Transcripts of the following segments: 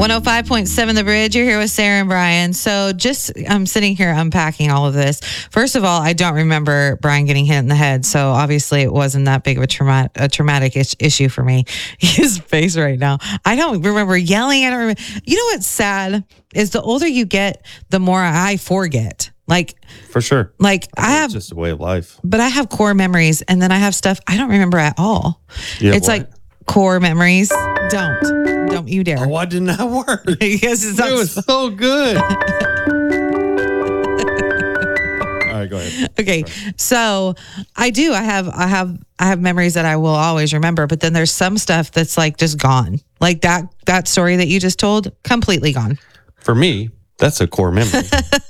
105.7 The Bridge. You're here with Sarah and Brian. So I'm sitting here unpacking all of this. First of all, I don't remember Brian getting hit in the head. So obviously it wasn't that big of a traumatic issue for me. His face right now. I don't remember yelling. I don't remember. You know what's sad is the older you get, the more I forget. Like, for sure. Like I have it's just a way of life. But I have core memories, and then I have stuff I don't remember at all. It's like core memories. Don't you dare. Oh, why didn't that work? Because it's it was so good. All right, go ahead. Okay. So I have memories that I will always remember, but then there's some stuff that's like just gone. Like that story that you just told, completely gone. For me, that's a core memory.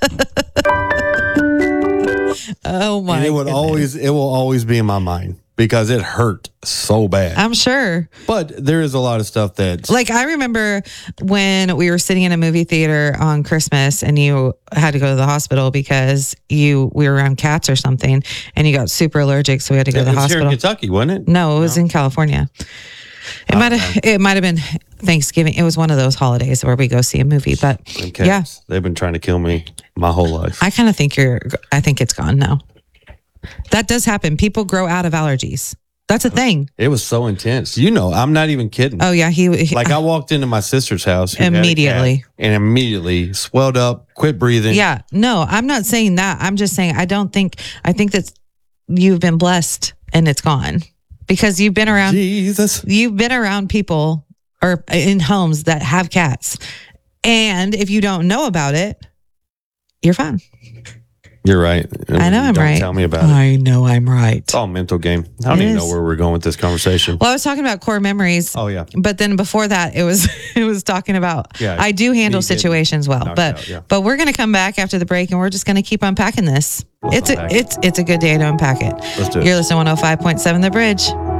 Oh my! And it will always be in my mind because it hurt so bad. I'm sure. But there is a lot of stuff that, like, I remember when we were sitting in a movie theater on Christmas and you had to go to the hospital because we were around cats or something and you got super allergic, so we had to go to the hospital. Here in Kentucky, wasn't it? No, it was in California. It might have been Thanksgiving. It was one of those holidays where we go see a movie. But yeah, they've been trying to kill me my whole life. I kind of think I think it's gone now. That does happen. People grow out of allergies. That's a thing. It was so intense. You know, I'm not even kidding. Oh yeah, I walked into my sister's house immediately and immediately swelled up, quit breathing. Yeah, no, I'm not saying that. I'm just saying I think that you've been blessed and it's gone. Because you've been around people or in homes that have cats. And if you don't know about it, you're fine. You're right. I know I'm right. Tell me about it. I know I'm right. It's all mental game. I don't even know where we're going with this conversation. Well, I was talking about core memories. Oh, yeah. But then before that, it was talking about, I do handle situations well. But we're going to come back after the break and we're just going to keep unpacking this. It's a good day to unpack it. Let's do it. You're listening to 105.7 The Bridge.